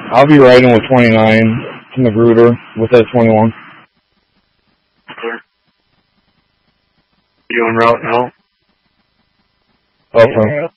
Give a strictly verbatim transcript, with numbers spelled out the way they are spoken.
I'll be riding with twenty-nine to Magruder with that twenty-one. Clear. You en route now? Okay.